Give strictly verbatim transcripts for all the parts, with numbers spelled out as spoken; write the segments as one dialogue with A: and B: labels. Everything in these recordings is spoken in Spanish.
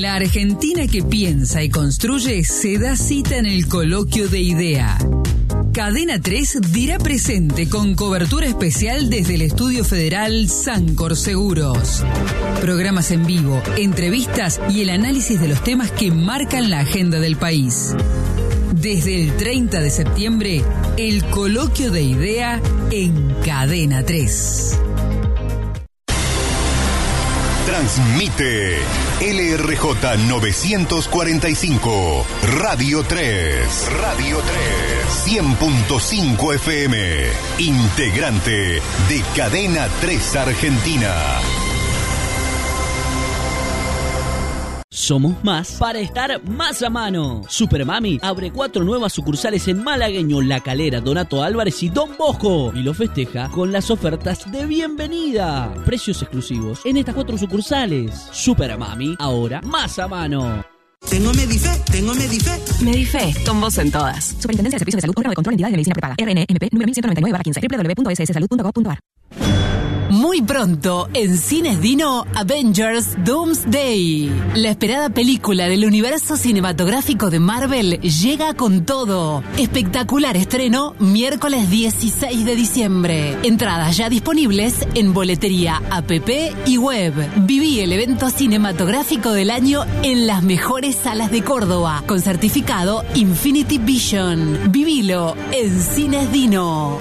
A: La Argentina que piensa y construye se da cita en el Coloquio de Idea. Cadena tres dirá presente con cobertura especial desde el Estudio Federal Sancor Seguros. Programas en vivo, entrevistas y el análisis de los temas que marcan la agenda del país. Desde el treinta de septiembre, el Coloquio de Idea en Cadena tres.
B: Transmite L R J novecientos cuarenta y cinco, Radio tres. Radio tres. cien punto cinco F M. Integrante de Cadena tres Argentina.
C: Somos más para estar más a mano. Supermami abre cuatro nuevas sucursales en Malagueño, La Calera, Donato Álvarez y Don Bosco. Y lo festeja con las ofertas de bienvenida. Precios exclusivos en estas cuatro sucursales. Supermami, ahora más a mano.
D: Tengo Medife, tengo Medife.
E: Medife, con vos en todas.
F: Superintendencia de Servicios de Salud, órgano de control de entidades de medicina prepaga. R N M P número mil ciento noventa y nueve barra quince. doble u doble u doble u punto s s salud punto gov punto a r.
A: Muy pronto, en Cines Dino, Avengers Doomsday. La esperada película del universo cinematográfico de Marvel llega con todo. Espectacular estreno, miércoles dieciséis de diciembre. Entradas ya disponibles en boletería, app y web. Viví el evento cinematográfico del año en las mejores salas de Córdoba, con certificado Infinity Vision. Vivilo en Cines Dino.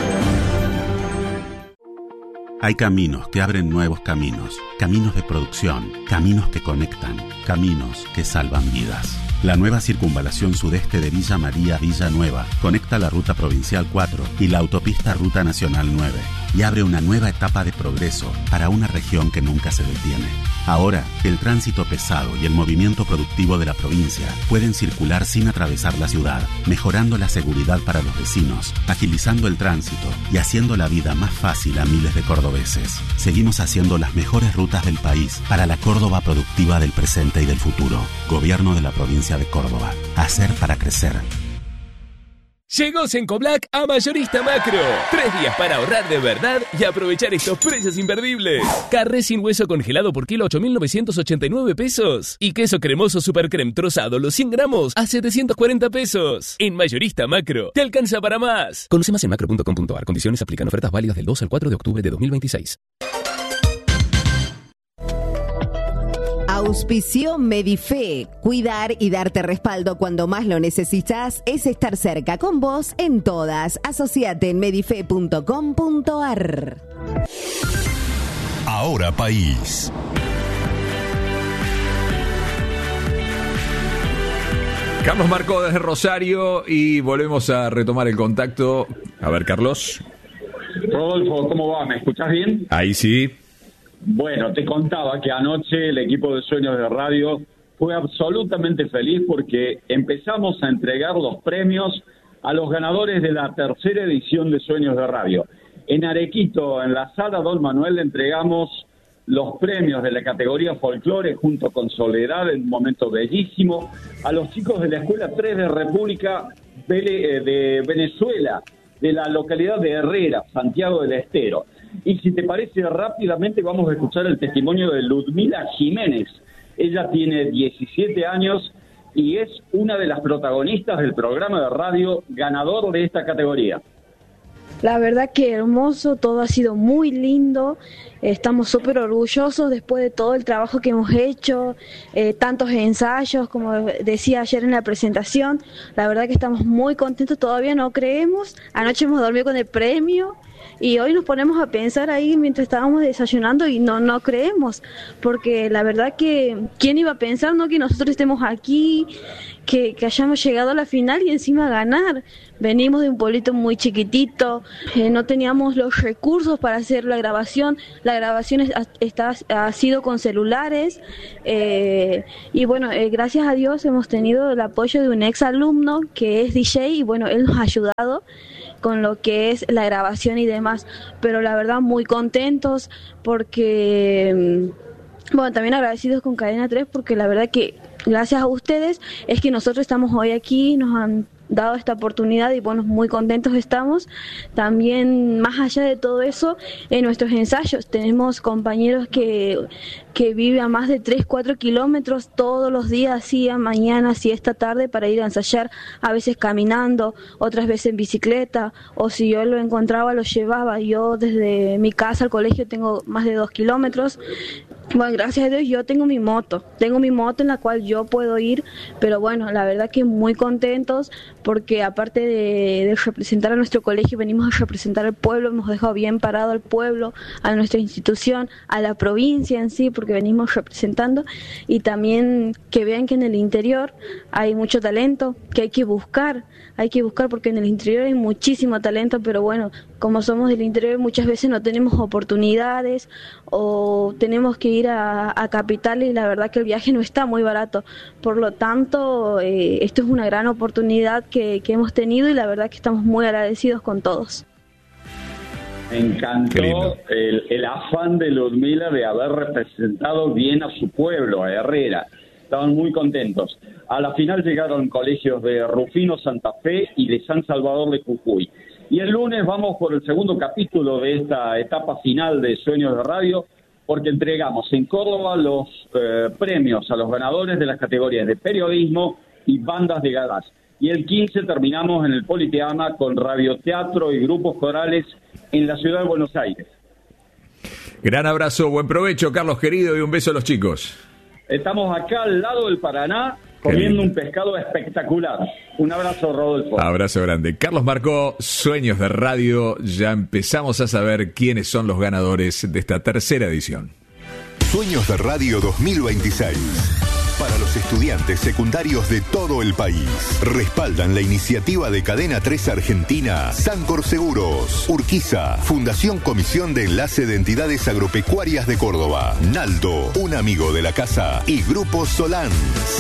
G: Hay caminos que abren nuevos caminos, caminos de producción, caminos que conectan, caminos que salvan vidas. La nueva circunvalación sudeste de Villa María Villanueva conecta la ruta provincial cuatro y la autopista ruta nacional nueve y abre una nueva etapa de progreso para una región que nunca se detiene. Ahora, el tránsito pesado y el movimiento productivo de la provincia pueden circular sin atravesar la ciudad, mejorando la seguridad para los vecinos, agilizando el tránsito y haciendo la vida más fácil a miles de cordobeses. Seguimos haciendo las mejores rutas del país para la Córdoba productiva del presente y del futuro. Gobierno de la provincia de Córdoba. Hacer para crecer.
H: Llegó Sencoblac a Mayorista Macro. Tres días para ahorrar de verdad y aprovechar estos precios imperdibles. Carré sin hueso congelado por kilo ocho mil novecientos ochenta y nueve pesos. Y queso cremoso Super Creme trozado los cien gramos a setecientos cuarenta pesos. En Mayorista Macro te alcanza para más. Conoce más en macro punto com punto a r. Condiciones aplican. Ofertas válidas del dos al cuatro de octubre de dos mil veintiséis.
I: Auspició Medife. Cuidar y darte respaldo cuando más lo necesitas es estar cerca con vos en todas. Asociate en medife punto com punto a r.
B: Ahora País.
J: Carlos Marcó desde Rosario y volvemos a retomar el contacto. A ver, Carlos.
K: Rodolfo, ¿cómo va? ¿Me escuchás bien?
J: Ahí sí.
K: Bueno, te contaba que anoche el equipo de Sueños de Radio fue absolutamente feliz porque empezamos a entregar los premios a los ganadores de la tercera edición de Sueños de Radio. En Arequito, en la sala Don Manuel, entregamos los premios de la categoría folclore junto con Soledad, en un momento bellísimo, a los chicos de la Escuela tres de República de Venezuela, de la localidad de Herrera, Santiago del Estero. Y si te parece, rápidamente vamos a escuchar el testimonio de Ludmila Jiménez. Ella tiene diecisiete años y es una de las protagonistas del programa de radio ganador de esta categoría.
L: La verdad que hermoso, todo ha sido muy lindo, estamos súper orgullosos después de todo el trabajo que hemos hecho, eh, tantos ensayos, como decía ayer en la presentación, la verdad que estamos muy contentos, todavía no creemos, anoche hemos dormido con el premio y hoy nos ponemos a pensar ahí mientras estábamos desayunando y no, no creemos, porque la verdad que, ¿quién iba a pensar, no, que nosotros estemos aquí, que, que hayamos llegado a la final y encima ganar? Venimos de un pueblito muy chiquitito, eh, no teníamos los recursos para hacer la grabación, la grabación es, está, ha sido con celulares, eh, y bueno, eh, gracias a Dios hemos tenido el apoyo de un ex alumno que es D J y bueno, él nos ha ayudado con lo que es la grabación y demás, pero la verdad muy contentos porque, bueno, también agradecidos con Cadena tres porque la verdad que gracias a ustedes es que nosotros estamos hoy aquí, nos han dado esta oportunidad y bueno, muy contentos estamos. También más allá de todo eso, en nuestros ensayos tenemos compañeros que, que viven a más de tres, cuatro kilómetros todos los días, así a mañana, así esta tarde, para ir a ensayar, a veces caminando, otras veces en bicicleta, o si yo lo encontraba lo llevaba. Yo desde mi casa al colegio tengo más de dos kilómetros. Bueno, gracias a Dios yo tengo mi moto, tengo mi moto en la cual yo puedo ir, pero bueno, la verdad que muy contentos porque aparte de, de representar a nuestro colegio, venimos a representar al pueblo, hemos dejado bien parado al pueblo, a nuestra institución, a la provincia en sí, porque venimos representando, y también que vean que en el interior hay mucho talento, que hay que buscar, hay que buscar porque en el interior hay muchísimo talento, pero bueno, como somos del interior muchas veces no tenemos oportunidades o tenemos que ir a, a capital y la verdad que el viaje no está muy barato. Por lo tanto, eh, esto es una gran oportunidad que, que hemos tenido y la verdad que estamos muy agradecidos con todos.
K: Me encantó el, el afán de Ludmila de haber representado bien a su pueblo, a Herrera. Estaban muy contentos. A la final llegaron colegios de Rufino, Santa Fe y de San Salvador de Jujuy. Y el lunes vamos por el segundo capítulo de esta etapa final de Sueños de Radio, porque entregamos en Córdoba los eh, premios a los ganadores de las categorías de periodismo y bandas de garage. Y el quince terminamos en el Politeama con radioteatro y grupos corales en la ciudad de Buenos Aires.
J: Gran abrazo, buen provecho, Carlos querido, y un beso a los chicos.
K: Estamos acá al lado del Paraná comiendo un pescado espectacular. Un abrazo, Rodolfo.
J: Abrazo grande. Carlos Marcó, Sueños de Radio. Ya empezamos a saber quiénes son los ganadores de esta tercera edición.
B: Sueños de Radio dos mil veintiséis. Para los estudiantes secundarios de todo el país. Respaldan la iniciativa de Cadena tres Argentina, Sancor Seguros, Urquiza, Fundación Comisión de Enlace de Entidades Agropecuarias de Córdoba, Naldo, un amigo de la casa, y Grupo Solans.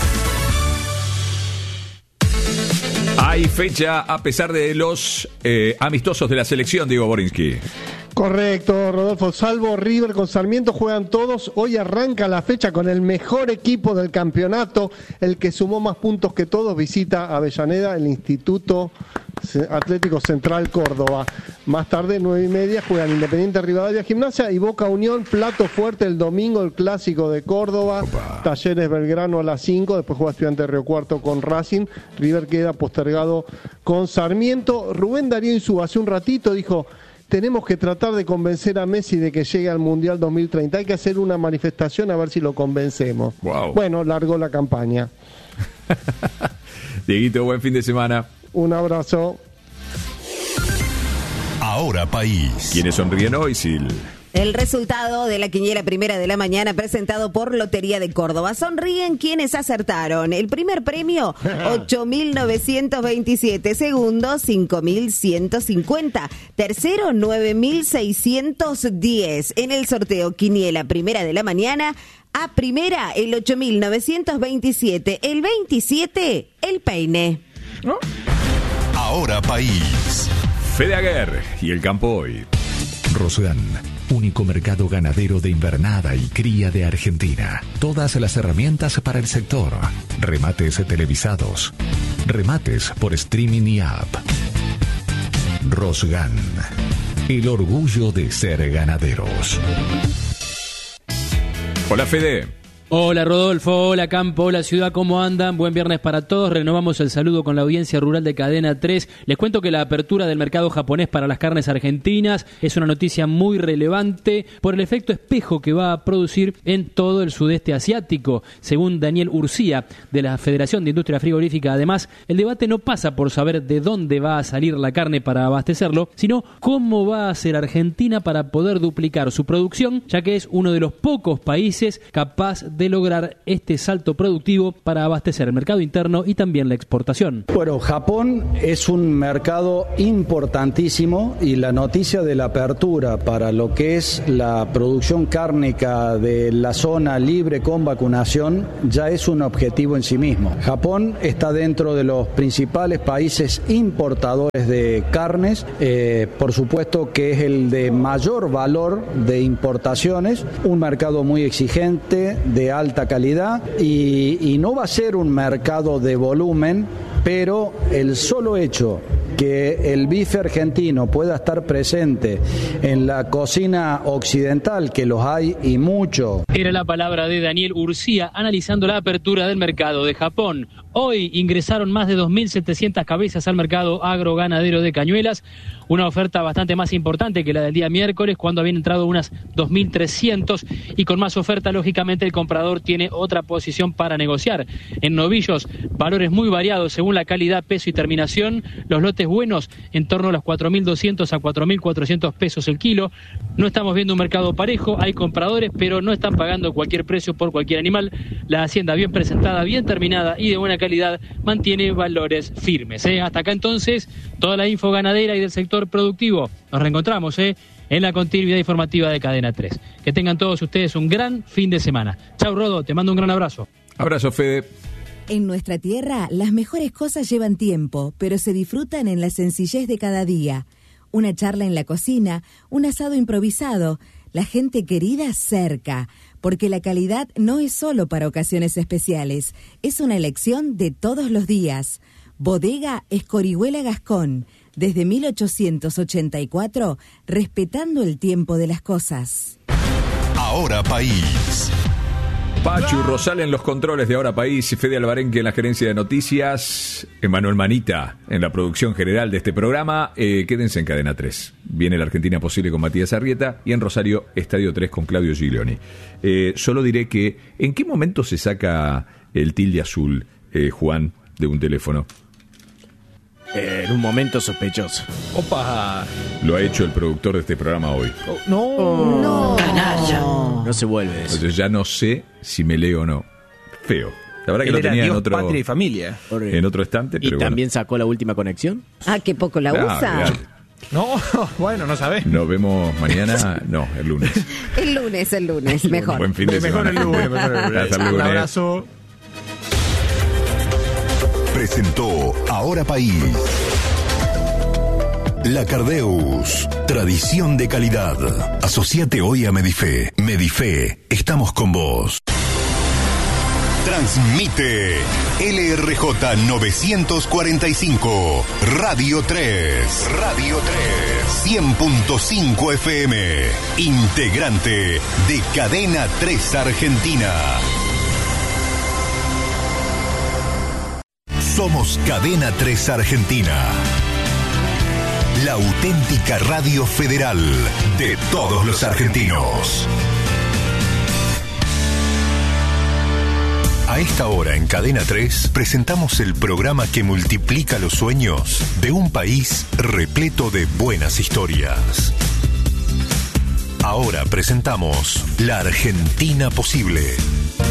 J: Hay fecha a pesar de los eh, amistosos de la selección, Diego Borinsky.
M: Correcto, Rodolfo. Salvo River con Sarmiento, juegan todos. Hoy arranca la fecha con el mejor equipo del campeonato, el que sumó más puntos que todos. Visita Avellaneda, el Instituto Atlético Central Córdoba. Más tarde, nueve y media, juegan Independiente Rivadavia, Gimnasia y Boca Unión. Plato fuerte el domingo, el clásico de Córdoba. Opa. Talleres Belgrano a las cinco. Después juega Estudiantes de Río Cuarto con Racing. River queda postergado con Sarmiento. Rubén Darío Insúa hace un ratito dijo: tenemos que tratar de convencer a Messi de que llegue al Mundial dos mil treinta. Hay que hacer una manifestación a ver si lo convencemos. Wow. Bueno, largó la campaña.
J: Dieguito, buen fin de semana.
M: Un abrazo.
B: Ahora País.
J: ¿Quiénes sonríen hoy, Sil?
I: El resultado de la quiniela primera de la mañana presentado por Lotería de Córdoba. Sonríen quienes acertaron. El primer premio, ocho mil novecientos veintisiete. Segundo, cinco mil ciento cincuenta. Tercero, nueve mil seiscientos diez. En el sorteo quiniela primera de la mañana, a primera, el ocho mil novecientos veintisiete. El veintisiete, el peine.
J: ¿No?
B: Ahora País.
J: Fede Aguer y el campo hoy.
N: Rosgan, único mercado ganadero de invernada y cría de Argentina. Todas las herramientas para el sector. Remates televisados. Remates por streaming y app. Rosgan, el orgullo de ser ganaderos.
J: Hola, Fede.
O: Hola Rodolfo, hola Campo, hola Ciudad, ¿cómo andan? Buen viernes para todos, renovamos el saludo con la audiencia rural de Cadena tres. Les cuento que la apertura del mercado japonés para las carnes argentinas es una noticia muy relevante por el efecto espejo que va a producir en todo el sudeste asiático. Según Daniel Urcía, de la Federación de Industria Frigorífica, además, el debate no pasa por saber de dónde va a salir la carne para abastecerlo, sino cómo va a hacer Argentina para poder duplicar su producción, ya que es uno de los pocos países capaz de de lograr este salto productivo para abastecer el mercado interno y también la exportación.
P: Bueno, Japón es un mercado importantísimo y la noticia de la apertura para lo que es la producción cárnica de la zona libre con vacunación ya es un objetivo en sí mismo. Japón está dentro de los principales países importadores de carnes, eh, por supuesto que es el de mayor valor de importaciones, un mercado muy exigente, de alta calidad y, y no va a ser un mercado de volumen pero el solo hecho que el bife argentino pueda estar presente en la cocina occidental, que los hay y mucho.
O: Era la palabra de Daniel Urcía analizando la apertura del mercado de Japón. Hoy ingresaron más de dos mil setecientas cabezas al mercado agroganadero de Cañuelas, una oferta bastante más importante que la del día miércoles, cuando habían entrado unas dos mil trescientos, y con más oferta, lógicamente, el comprador tiene otra posición para negociar. En novillos, valores muy variados según la calidad, peso y terminación. Los lotes buenos en torno a los cuatro mil doscientos a cuatro mil cuatrocientos pesos el kilo. No estamos viendo un mercado parejo, hay compradores, pero no están pagando cualquier precio por cualquier animal. La hacienda bien presentada, bien terminada y de buena calidad mantiene valores firmes. ¿eh? Hasta acá entonces toda la info ganadera y del sector productivo. Nos reencontramos ¿eh? en la continuidad informativa de Cadena tres. Que tengan todos ustedes un gran fin de semana. Chau, Rodo, te mando un gran abrazo.
J: Abrazo, Fede.
Q: En nuestra tierra, las mejores cosas llevan tiempo, pero se disfrutan en la sencillez de cada día. Una charla en la cocina, un asado improvisado, la gente querida cerca, porque la calidad no es solo para ocasiones especiales, es una elección de todos los días. Bodega Escorihuela Gascón, desde mil ochocientos ochenta y cuatro, respetando el tiempo de las cosas.
B: Ahora País.
J: Pachu Rosal en los controles de Ahora País, Fede Alvarenque en la gerencia de noticias, Emanuel Manita en la producción general de este programa. Eh, quédense en Cadena tres. Viene la Argentina Posible con Matías Arrieta y en Rosario, Estadio tres con Claudio Giglioni. Eh, solo diré que, ¿en qué momento se saca el tilde azul, eh, Juan, de un teléfono?
R: Eh, en un momento sospechoso.
J: ¡Opa! Lo ha hecho el productor de este programa hoy.
R: Oh, no,
I: no,
R: canalla. No se vuelve eso.
J: Entonces ya no sé si me leo o no. Feo. La verdad que
R: Él
J: lo
R: era
J: tenía
R: Dios,
J: en otro,
R: patria y familia.
J: en otro estante.
R: ¿Y
J: pero
R: también
J: bueno.
R: sacó la última conexión?
I: Ah, qué poco la
J: Ah,
I: usa.
J: mirá.
S: No, bueno, no sabés.
J: Nos vemos mañana, no, el lunes.
I: El lunes, el lunes, mejor.
J: Buen fin de
S: Mejor
J: semana.
S: el lunes, mejor el lunes.
J: Hasta el
S: Un
J: lunes.
S: abrazo.
B: Presentó Ahora País. La Cardeus, tradición de calidad. Asociate hoy a Medife. Medife, estamos con vos. Transmite L R J novecientos cuarenta y cinco, Radio tres. Radio tres. cien punto cinco F M. Integrante de Cadena tres Argentina. Somos Cadena tres Argentina. La auténtica radio federal de todos los argentinos. A esta hora en Cadena tres presentamos el programa que multiplica los sueños de un país repleto de buenas historias. Ahora presentamos La Argentina Posible.